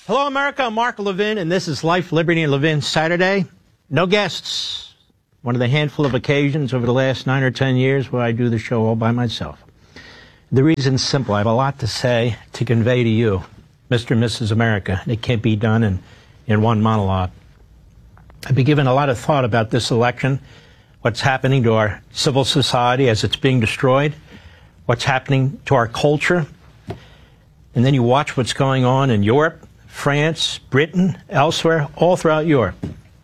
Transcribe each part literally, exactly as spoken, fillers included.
Hello, America. I'm Mark Levin, and this is Life, Liberty, and Levin Saturday. No guests. One of the handful of occasions over the last nine or ten years where I do the show all by myself. The reason's simple. I have a lot to say to convey to you, Mister and Missus America. It can't be done in, in one monologue. I've been given a lot of thought about this election, what's happening to our civil society as it's being destroyed, what's happening to our culture. And then you watch what's going on in Europe, France, Britain, elsewhere, all throughout Europe.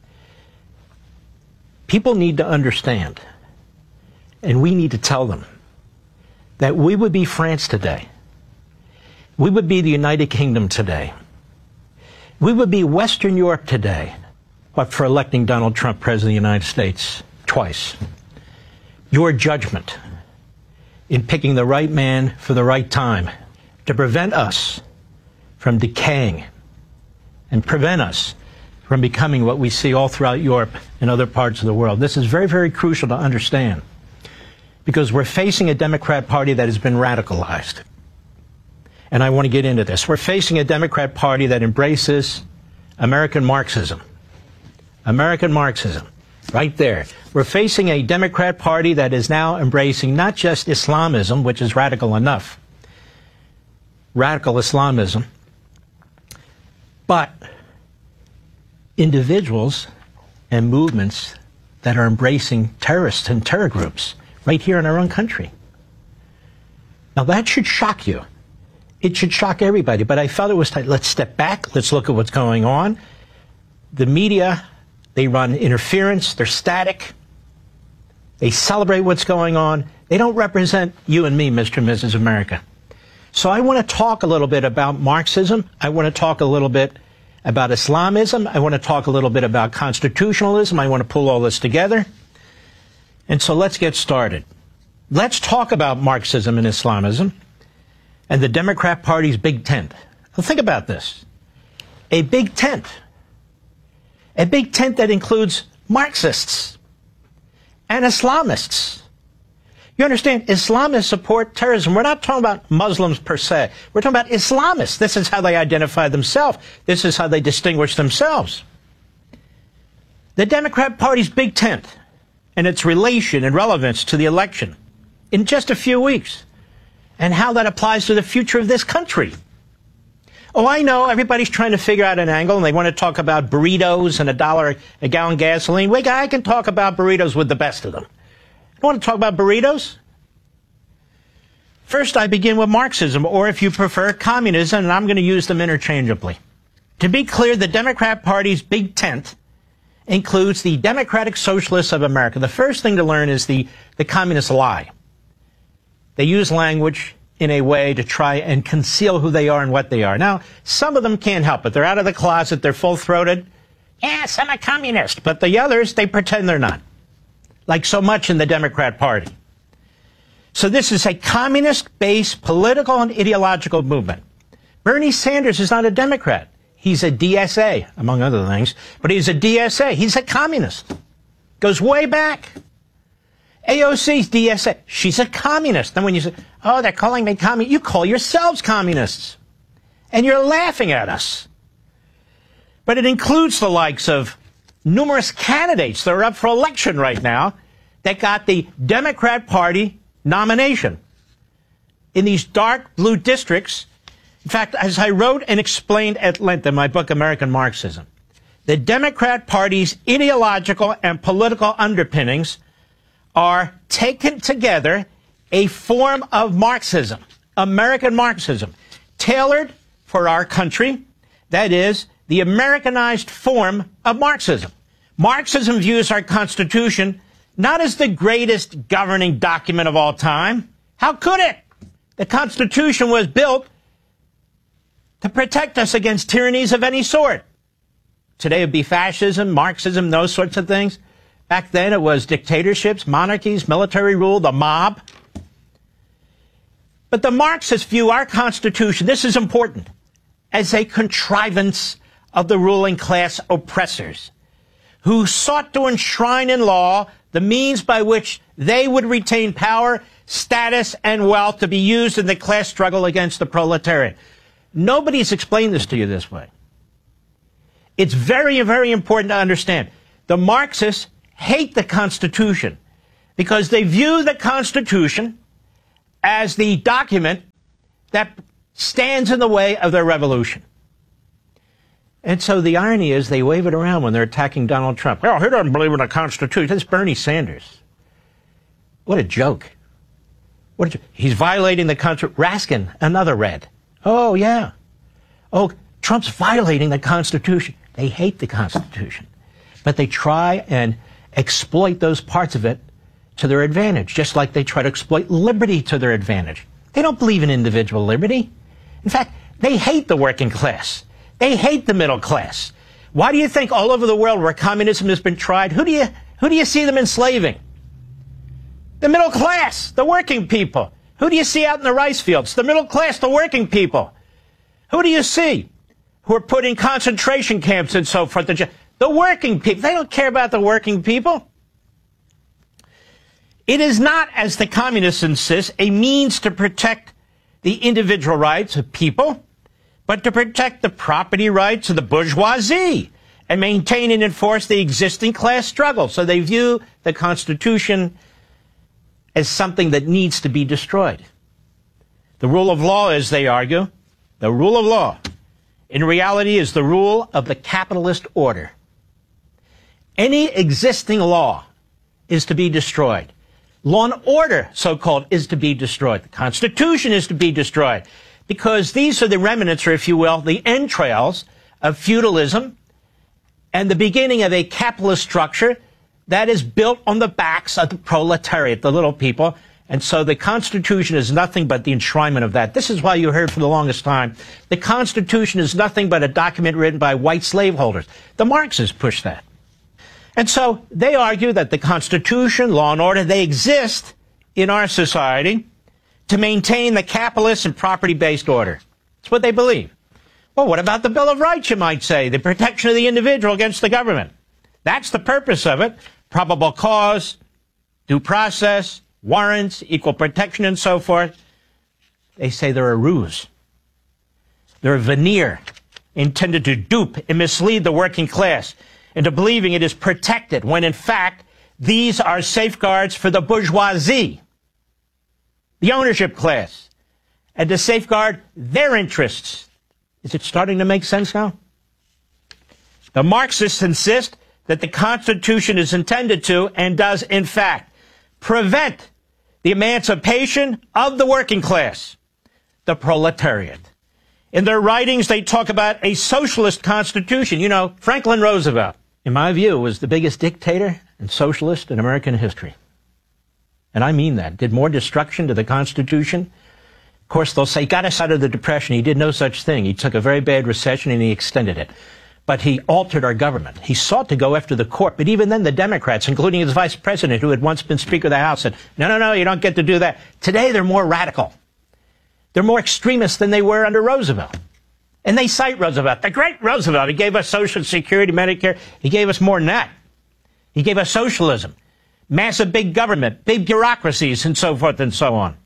People need to understand, and we need to tell them, that we would be France today. We would be the United Kingdom today. We would be Western Europe today, but for electing Donald Trump President of the United States twice. Your judgment in picking the right man for the right time to prevent us from decaying and prevent us from becoming what we see all throughout Europe and other parts of the world. This is very, very crucial to understand because we're facing a Democrat Party that has been radicalized. And I want to get into this. We're facing a Democrat Party that embraces American Marxism. American Marxism, right there. We're facing a Democrat Party that is now embracing not just Islamism, which is radical enough, radical Islamism, but individuals and movements that are embracing terrorists and terror groups right here in our own country. Now that should shock you. It should shock everybody, but I felt it was time. Let's step back. Let's look at what's going on. The media, they run interference. They're static. They celebrate what's going on. They don't represent you and me, Mister and Missus America. So I want to talk a little bit about Marxism. I want to talk a little bit about Islamism. I want to talk a little bit about constitutionalism. I want to pull all this together. And so let's get started. Let's talk about Marxism and Islamism and the Democrat Party's big tent. Now think about this. A big tent. A big tent that includes Marxists and Islamists. You understand, Islamists support terrorism. We're not talking about Muslims per se. We're talking about Islamists. This is how they identify themselves. This is how they distinguish themselves. The Democrat Party's big tent and its relation and relevance to the election in just a few weeks and how that applies to the future of this country. Oh, I know everybody's trying to figure out an angle and they want to talk about burritos and a dollar a gallon gasoline. Wait, I can talk about burritos with the best of them. I want to talk about burritos. First, I begin with Marxism, or if you prefer, communism, and I'm going to use them interchangeably. To be clear, the Democrat Party's big tent includes the Democratic Socialists of America. The first thing to learn is the, the communist lie. They use language in a way to try and conceal who they are and what they are. Now, some of them can't help it. They're out of the closet. They're full-throated. Yes, I'm a communist. But the others, they pretend they're not. Like so much in the Democrat Party. So this is a communist-based political and ideological movement. Bernie Sanders is not a Democrat. He's a D S A, among other things. But he's a D S A. He's a communist. Goes way back. A O C's D S A. She's a communist. Then when you say, oh, they're calling me communist, you call yourselves communists. And you're laughing at us. But it includes the likes of numerous candidates that are up for election right now that got the Democrat Party nomination in these dark blue districts. In fact, as I wrote and explained at length in my book, American Marxism, the Democrat Party's ideological and political underpinnings are taken together a form of Marxism, American Marxism, tailored for our country, that is, the Americanized form of Marxism. Marxism views our Constitution not as the greatest governing document of all time. How could it? The Constitution was built to protect us against tyrannies of any sort. Today it would be fascism, Marxism, those sorts of things. Back then it was dictatorships, monarchies, military rule, the mob. But the Marxists view our Constitution, this is important, as a contrivance of the ruling class oppressors who sought to enshrine in law the means by which they would retain power, status, and wealth to be used in the class struggle against the proletariat. Nobody's explained this to you this way. It's very, very important to understand. The Marxists hate the Constitution because they view the Constitution as the document that stands in the way of their revolution. And so the irony is they wave it around when they're attacking Donald Trump. Oh, he doesn't believe in the Constitution. That's Bernie Sanders. What a joke. What a jo- He's violating the Constitution. Raskin, another red. Oh, yeah. Oh, Trump's violating the Constitution. They hate the Constitution. But they try and exploit those parts of it to their advantage, just like they try to exploit liberty to their advantage. They don't believe in individual liberty. In fact, they hate the working class. They hate the middle class. Why do you think all over the world where communism has been tried, who do you, who do you see them enslaving? The middle class, the working people. Who do you see out in the rice fields? The middle class, the working people. Who do you see who are put in concentration camps and so forth? The working people. They don't care about the working people. It is not, as the communists insist, a means to protect the individual rights of people, but to protect the property rights of the bourgeoisie and maintain and enforce the existing class struggle. So they view the Constitution as something that needs to be destroyed. The rule of law, as they argue, the rule of law, in reality is the rule of the capitalist order. Any existing law is to be destroyed. Law and order, so-called, is to be destroyed. The Constitution is to be destroyed because these are the remnants, or if you will, the entrails of feudalism and the beginning of a capitalist structure that is built on the backs of the proletariat, the little people. And so the Constitution is nothing but the enshrinement of that. This is why you heard for the longest time, the Constitution is nothing but a document written by white slaveholders. The Marxists push that. And so they argue that the Constitution, law and order, they exist in our society to maintain the capitalist and property-based order. That's what they believe. Well, what about the Bill of Rights, you might say? The protection of the individual against the government. That's the purpose of it. Probable cause, due process, warrants, equal protection, and so forth. They say they're a ruse. They're a veneer intended to dupe and mislead the working class into believing it is protected, when in fact, these are safeguards for the bourgeoisie, the ownership class, and to safeguard their interests. Is it starting to make sense now? The Marxists insist that the Constitution is intended to, and does in fact, prevent the emancipation of the working class, the proletariat. In their writings, they talk about a socialist constitution. You know, Franklin Roosevelt, in my view, was the biggest dictator and socialist in American history. And I mean that. Did more destruction to the Constitution. Of course, they'll say, got us out of the Depression. He did no such thing. He took a very bad recession and he extended it. But he altered our government. He sought to go after the court. But even then, the Democrats, including his vice president, who had once been Speaker of the House, said, no, no, no, you don't get to do that. Today, they're more radical. They're more extremist than they were under Roosevelt. And they cite Roosevelt. The great Roosevelt. He gave us Social Security, Medicare. He gave us more than that. He gave us socialism, massive big government, big bureaucracies, and so forth and so on.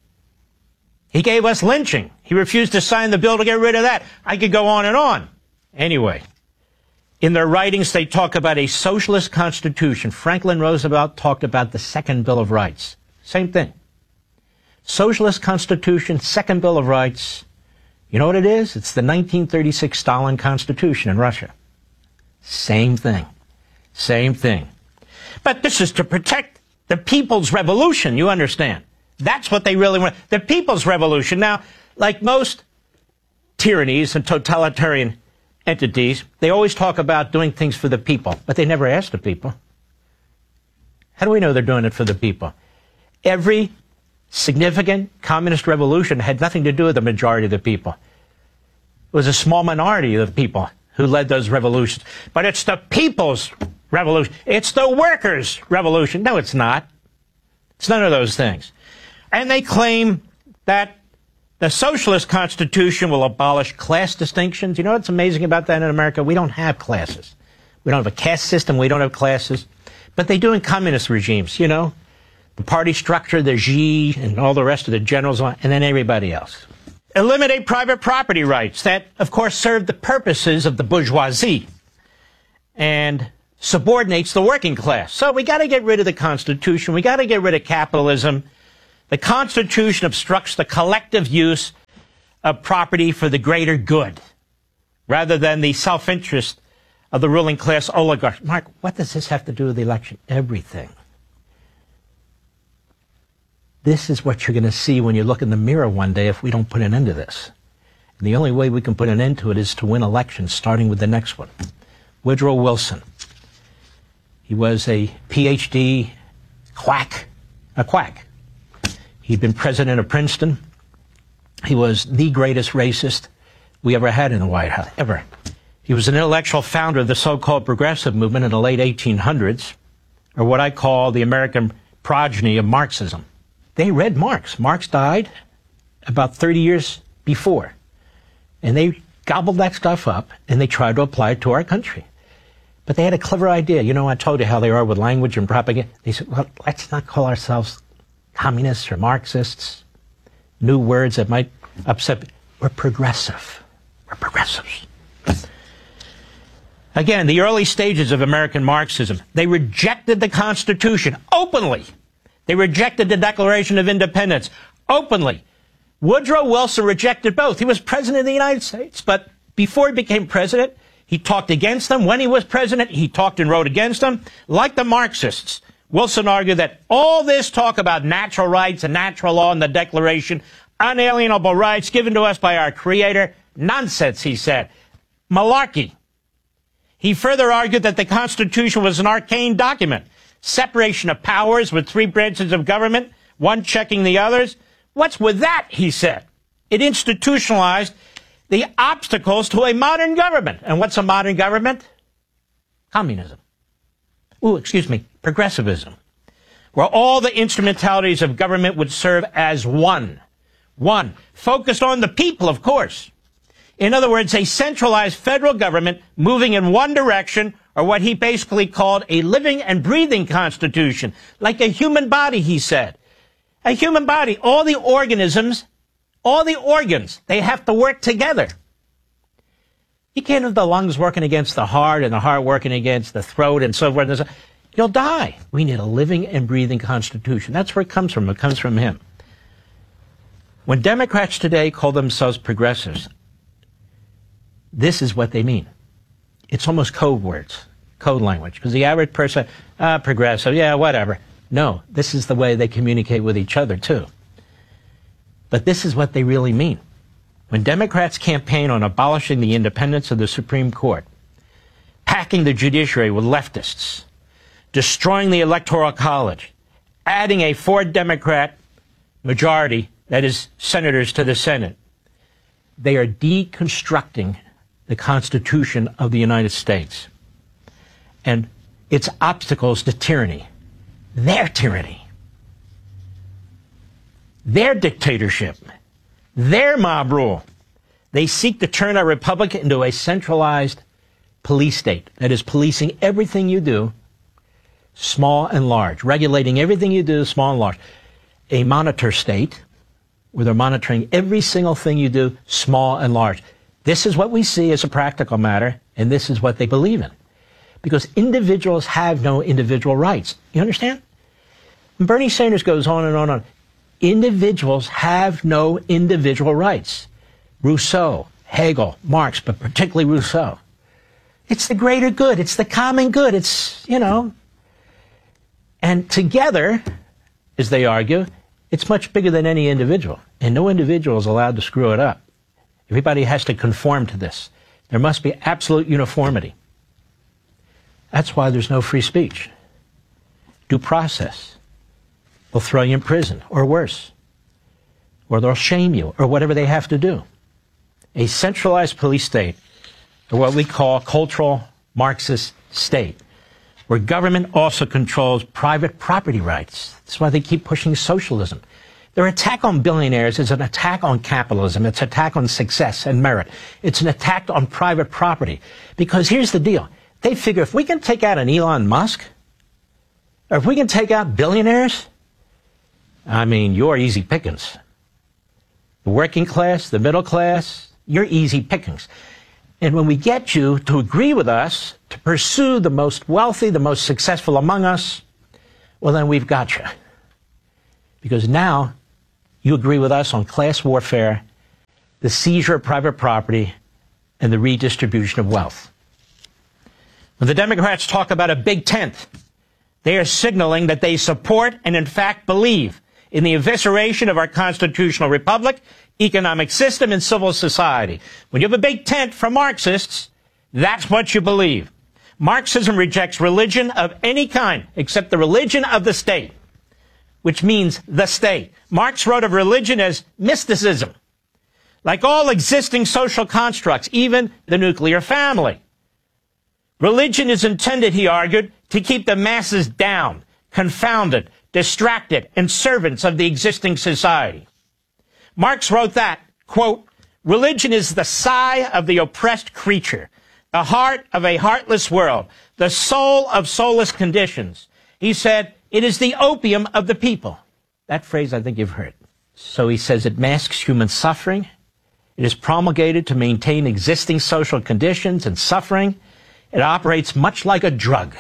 He gave us lynching. He refused to sign the bill to get rid of that. I could go on and on. Anyway, in their writings, they talk about a socialist constitution. Franklin Roosevelt talked about the Second Bill of Rights. Same thing. Socialist Constitution, Second Bill of Rights. You know what it is? It's the nineteen thirty-six Stalin Constitution in Russia. Same thing. Same thing. But this is to protect the people's revolution, you understand. That's what they really want. The people's revolution. Now, like most tyrannies and totalitarian entities, they always talk about doing things for the people, but they never ask the people. How do we know they're doing it for the people? Every significant communist revolution had nothing to do with the majority of the people. It was a small minority of the people who led those revolutions. But it's the people's revolution. It's the workers' revolution. No, it's not. It's none of those things. And they claim that the socialist constitution will abolish class distinctions. You know what's amazing about that in America? We don't have classes. We don't have a caste system. We don't have classes. But they do in communist regimes, you know. The party structure, the Xi, and all the rest of the generals, and then everybody else. Eliminate private property rights that, of course, serve the purposes of the bourgeoisie. and subordinates the working class. So we got to get rid of the Constitution. We got to get rid of capitalism. The Constitution obstructs the collective use of property for the greater good, rather than the self-interest of the ruling class oligarchs. Mark, what does this have to do with the election? Everything. This is what you're going to see when you look in the mirror one day if we don't put an end to this. And the only way we can put an end to it is to win elections, starting with the next one. Woodrow Wilson. He was a P H D quack, a quack. He'd been president of Princeton. He was the greatest racist we ever had in the White House, ever. He was an intellectual founder of the so-called progressive movement in the late eighteen hundreds, or what I call the American progeny of Marxism. They read Marx. Marx died about thirty years before. And they gobbled that stuff up, and they tried to apply it to our country. But they had a clever idea. You know, I told you how they are with language and propaganda. They said, well, let's not call ourselves communists or Marxists. New words that might upset. We're progressive. We're progressives. Again, the early stages of American Marxism, they rejected the Constitution openly. They rejected the Declaration of Independence openly. Woodrow Wilson rejected both. He was president of the United States, but before he became president, he talked against them. When he was president, he talked and wrote against them. Like the Marxists, Wilson argued that all this talk about natural rights and natural law in the Declaration, unalienable rights given to us by our Creator, nonsense, he said. Malarkey. He further argued that the Constitution was an arcane document. Separation of powers with three branches of government, one checking the others. What's with that, he said? It institutionalized the obstacles to a modern government. And what's a modern government? Communism. Ooh, excuse me, progressivism. Where all the instrumentalities of government would serve as one. One. Focused on the people, of course. In other words, a centralized federal government moving in one direction, or what he basically called a living and breathing constitution, like a human body, he said. A human body, all the organisms, all the organs, they have to work together. You can't have the lungs working against the heart and the heart working against the throat and so forth. You'll die. We need a living and breathing constitution. That's where it comes from. It comes from him. When Democrats today call themselves progressives, this is what they mean. It's almost code words, code language, because the average person, ah, progressive, yeah, whatever. No, this is the way they communicate with each other, too. But this is what they really mean. When Democrats campaign on abolishing the independence of the Supreme Court, packing the judiciary with leftists, destroying the Electoral College, adding a four-Democrat majority, that is, senators to the Senate, they are deconstructing the Constitution of the United States and its obstacles to tyranny, their tyranny, their dictatorship, their mob rule. They seek to turn our republic into a centralized police state that is policing everything you do, small and large, regulating everything you do, small and large. A monitor state where they're monitoring every single thing you do, small and large. This is what we see as a practical matter, and this is what they believe in. Because individuals have no individual rights. You understand? And Bernie Sanders goes on and on and on. Individuals have no individual rights. Rousseau, Hegel, Marx, but particularly Rousseau. It's the greater good. It's the common good. It's, you know. And together, as they argue, it's much bigger than any individual. And no individual is allowed to screw it up. Everybody has to conform to this. There must be absolute uniformity. That's why there's no free speech. Due process. They'll throw you in prison, or worse. Or they'll shame you, or whatever they have to do. A centralized police state, or what we call cultural Marxist state, where government also controls private property rights. That's why they keep pushing socialism. Their attack on billionaires is an attack on capitalism. It's an attack on success and merit. It's an attack on private property. Because here's the deal. They figure if we can take out an Elon Musk, or if we can take out billionaires, I mean, you're easy pickings. The working class, the middle class, you're easy pickings. And when we get you to agree with us, to pursue the most wealthy, the most successful among us, well, then we've got you. Because now you agree with us on class warfare, the seizure of private property, and the redistribution of wealth. When the Democrats talk about a big tent, they are signaling that they support and in fact believe in the evisceration of our constitutional republic, economic system, and civil society. When you have a big tent for Marxists, that's what you believe. Marxism rejects religion of any kind except the religion of the state, which means the state. Marx wrote of religion as mysticism. Like all existing social constructs, even the nuclear family. Religion is intended, he argued, to keep the masses down, confounded, distracted, and servants of the existing society. Marx wrote that, quote, religion is the sigh of the oppressed creature, the heart of a heartless world, the soul of soulless conditions. He said, it is the opium of the people. That phrase I think you've heard. So he says it masks human suffering. It is promulgated to maintain existing social conditions and suffering. It operates much like a drug.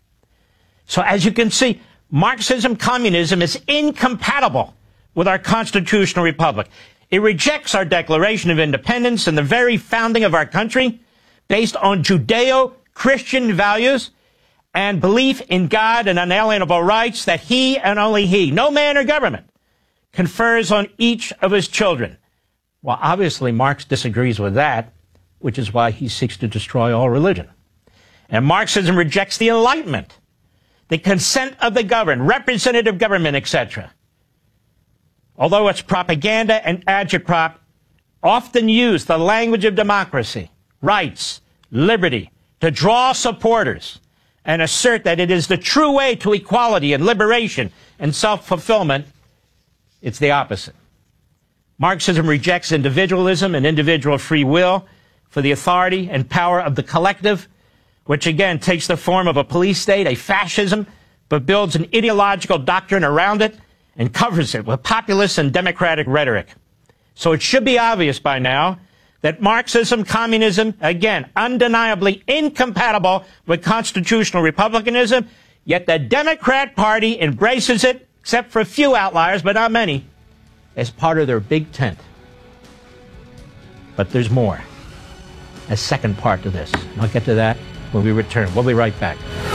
So as you can see, Marxism, communism is incompatible with our constitutional republic. It rejects our Declaration of Independence and the very founding of our country based on Judeo-Christian values and belief in God and unalienable rights that he and only he, no man or government, confers on each of his children. Well, obviously, Marx disagrees with that, which is why he seeks to destroy all religion. And Marxism rejects the Enlightenment, the consent of the governed, representative government, et cetera. Although its propaganda and agitprop often use the language of democracy, rights, liberty, to draw supporters and assert that it is the true way to equality and liberation and self-fulfillment, it's the opposite. Marxism rejects individualism and individual free will for the authority and power of the collective, which again takes the form of a police state, a fascism, but builds an ideological doctrine around it and covers it with populist and democratic rhetoric. So it should be obvious by now that Marxism, communism, again, undeniably incompatible with constitutional republicanism, yet the Democrat Party embraces it, except for a few outliers, but not many, as part of their big tent. But there's more. A second part to this. I'll get to that when we return. We'll be right back.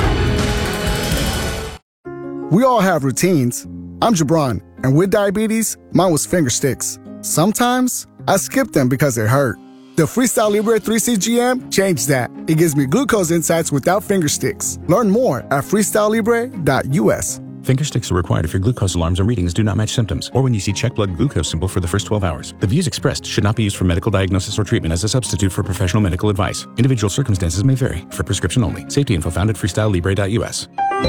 We all have routines. I'm Jabron, and with diabetes, mine was finger sticks. Sometimes I skip them because it hurt. The Freestyle Libre three C G M changed that. It gives me glucose insights without finger sticks. Learn more at freestyle libre dot U S. Finger sticks are required if your glucose alarms and readings do not match symptoms, or when you see check blood glucose symbol for the first twelve hours. The views expressed should not be used for medical diagnosis or treatment as a substitute for professional medical advice. Individual circumstances may vary. For prescription only. Safety info found at freestyle libre dot U S.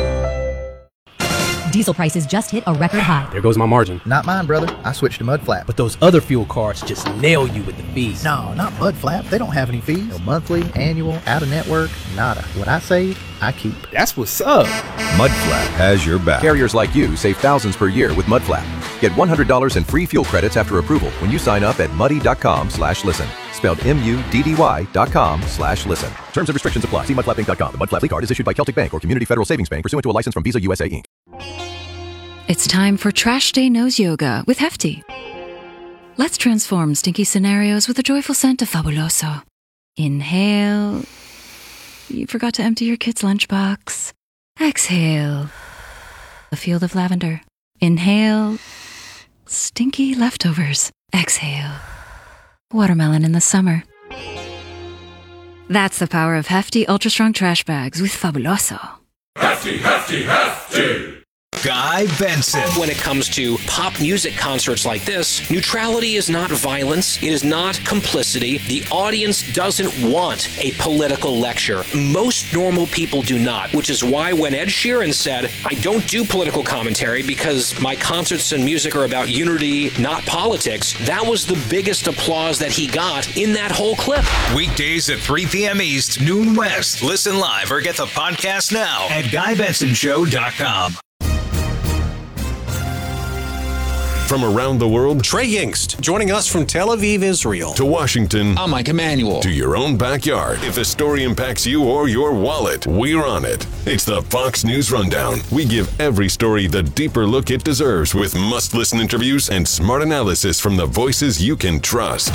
Diesel prices just hit a record high. There goes my margin. Not mine, brother. I switched to Mudflap. But those other fuel cards just nail you with the fees. No, not Mudflap. They don't have any fees. No monthly, annual, out-of-network, nada. What I save, I keep. That's what's up. Mudflap has your back. Carriers like you save thousands per year with Mudflap. Get one hundred dollars in free fuel credits after approval when you sign up at muddy.com slash listen. Spelled M-U-D-D-Y dot com slash listen. Terms and restrictions apply. See mudflap inc dot com. The Mudflap card is issued by Celtic Bank or Community Federal Savings Bank pursuant to a license from Visa U S A, Incorporated. It's time for Trash Day Nose Yoga with Hefty. Let's transform stinky scenarios with a joyful scent of Fabuloso. Inhale. You forgot to empty your kid's lunchbox. Exhale. A field of lavender. Inhale. Stinky leftovers. Exhale. Watermelon in the summer. That's the power of Hefty Ultra Strong Trash Bags with Fabuloso. Hefty, hefty, hefty! Guy Benson. When it comes to pop music concerts like this, neutrality is not violence. It is not complicity. The audience doesn't want a political lecture. Most normal people do not, which is why when Ed Sheeran said, I don't do political commentary because my concerts and music are about unity, not politics, that was the biggest applause that he got in that whole clip. Weekdays at three p.m. East, noon West. Listen live or get the podcast now at guy benson show dot com. From around the world, Trey Yingst, joining us from Tel Aviv, Israel. To Washington, I'm Mike Emanuel. To your own backyard. If a story impacts you or your wallet, we're on it. It's the Fox News Rundown. We give every story the deeper look it deserves with must-listen interviews and smart analysis from the voices you can trust.